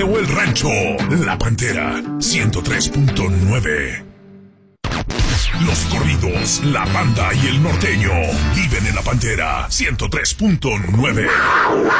o el rancho. La Pantera, 103.9. Los corridos, la banda y el norteño viven en La Pantera, 103.9.